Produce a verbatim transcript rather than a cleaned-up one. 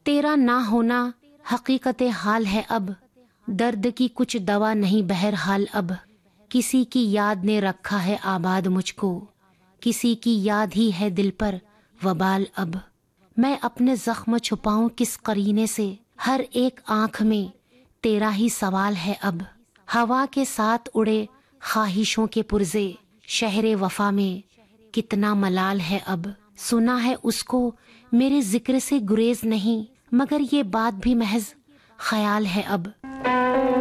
तेरा ना होना हकीकत हाल है अब, दर्द की कुछ दवा नहीं बहरहाल अब। किसी की याद ने रखा है आबाद मुझको, किसी की याद ही है दिल पर वबाल अब। मैं अपने जख्म छुपाऊं किस करीने से, हर एक आंख में तेरा ही सवाल है अब। हवा के साथ उड़े ख्वाहिशों के पुर्जे, शहरे वफा में कितना मलाल है अब। सुना है उसको मेरे जिक्र से गुरेज नहीं, मगर ये बात भी महज ख्याल है अब।